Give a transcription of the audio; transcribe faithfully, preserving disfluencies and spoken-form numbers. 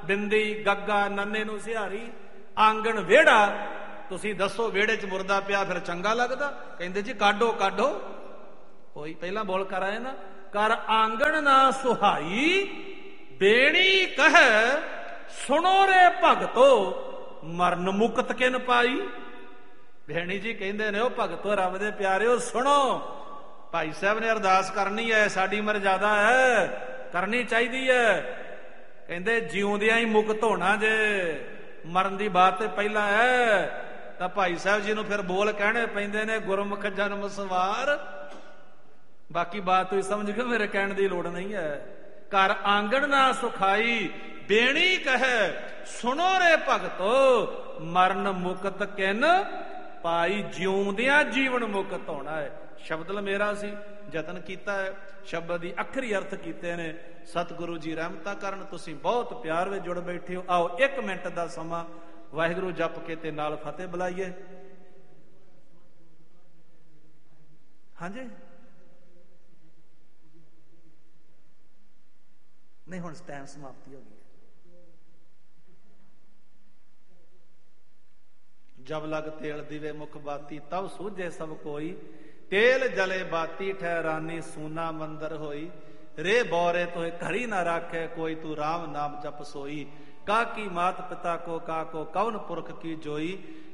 ਬਿੰਦੀ ਗੱਗਾ ਨੰਨੇ ਨੂੰ ਸਿਹਾਰੀ ਆਂਗਣ ਵਿਹੜਾ। ਤੁਸੀਂ ਦੱਸੋ ਵਿਹੜੇ 'ਚ ਮੁਰਦਾ ਪਿਆ ਫਿਰ ਚੰਗਾ ਲੱਗਦਾ? ਕਹਿੰਦੇ ਜੀ ਕਾਢੋ ਕਾਢੋ। ਕੋਈ ਪਹਿਲਾਂ ਬੋਲ ਕਰ ਆਏ ਨਾ, ਕਰ ਆਂਗਣ ਨਾ ਸੁਹਾਈ ਬੇਣੀ ਕਹਿ ਸੁਣੋ ਰੇ ਭਗਤੋ ਮਰਨ ਮੁਕਤ ਕਿਨ ਪਾਈ। ਬੇਣੀ ਜੀ ਕਹਿੰਦੇ ਨੇ, ਉਹ ਭਗਤੋ ਰੱਬ ਦੇ ਪਿਆਰਿਓ ਸੁਣੋ, ਭਾਈ ਸਾਹਿਬ ਨੇ ਅਰਦਾਸ ਕਰਨੀ ਹੈ, ਸਾਡੀ ਮਰਜ਼ਾਦਾ ਹੈ, ਕਰਨੀ ਚਾਹੀਦੀ ਹੈ। ਕਹਿੰਦੇ ਜਿਉਂਦਿਆਂ ਹੀ ਮੁਕਤ ਹੋਣਾ ਜੇ, ਮਰਨ ਦੀ ਬਾਤ ਤੇ ਪਹਿਲਾਂ ਹੈ। ਤਾਂ ਭਾਈ ਸਾਹਿਬ ਜੀ ਨੂੰ ਫਿਰ ਬੋਲ ਕਹਿਣੇ ਪੈਂਦੇ ਨੇ, ਗੁਰਮੁਖ ਜਨਮ ਸਵਾਰ। ਬਾਕੀ ਬਾਤ ਤੁਸੀਂ ਸਮਝ ਗਏ, ਮੇਰੇ ਕਹਿਣ ਦੀ ਲੋੜ ਨਹੀਂ ਹੈ। ਘਰ ਆਂਗਣ ਨਾ ਸੁਖਾਈ ਬੇਣੀ ਕਹੈ ਸੁਣੋ ਰੇ ਭਗਤੋ ਮਰਨ ਮੁਕਤ ਕਿਨ ਪਾਈ। ਜਿਉਂਦਿਆਂ ਜੀਵਨ ਮੁਕਤ ਹੋਣਾ ਹੈ। ਸ਼ਬਦ ਮੇਰਾ ਸੀ, ਯਤਨ ਕੀਤਾ ਹੈ, ਸ਼ਬਦ ਦੀ ਅੱਖਰੀ ਅਰਥ ਕੀਤੇ ਨੇ। ਸਤਿਗੁਰੂ ਜੀ ਰਹਿਮਤਾਂ ਕਰਨ। ਤੁਸੀਂ ਬਹੁਤ ਪਿਆਰ ਵਿੱਚ ਜੁੜ ਬੈਠੇ ਹੋ। ਆਓ ਇੱਕ ਮਿੰਟ ਦਾ ਸਮਾਂ ਵਾਹਿਗੁਰੂ ਜਪ ਕੇ ਤੇ ਨਾਲ ਫਤਿਹ ਬੁਲਾਈਏ। ਹਾਂਜੀ ਨਹੀਂ, ਹੁਣ ਟਾਈਮ ਸਮਾਪਤੀ ਹੋ ਗਈ। ਜਬ ਲਗ ਤੇਲ ਦਿਵੇ ਮੁਖ ਬਾਤੀ ਤਬ ਸੂਝੇ ਸਭ ਕੋਈ। ਤੇਲ ਜਲੇ ਬਾਤੀ ਠਹਿਰਾਨੀ ਸੂਨਾ ਮੰਦਰ ਹੋਈ। ਰੇ ਬੌਰੇ ਤੋਏ ਘੜੀ ਨਾ ਰਾਖੇ ਕੋਈ ਤੂੰ ਰਾਮ ਨਾਮ ਜਪ ਸੋਈ। ਕਾਕੀ ਮਾਤ ਪਿਤਾ ਕੋ ਕਾਕੋ ਕਵਨ ਪੁਰਖ ਕੀ ਜੋਈ।